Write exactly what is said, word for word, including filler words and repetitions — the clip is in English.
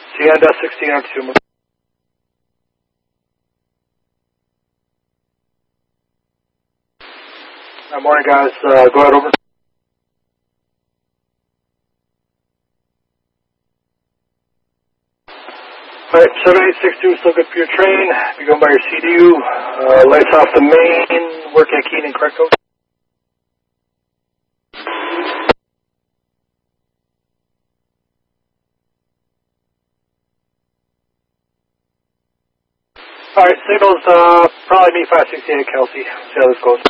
See you on desk sixteen on two. Good morning, guys. Uh, go ahead over. Alright, seven eight six two, still good for your train. Be going by your C D U. Uh, lights off the main. Work at Keenan, correct code? Alright, signals, uh, probably me five sixty-eight Kelsey. See how this goes.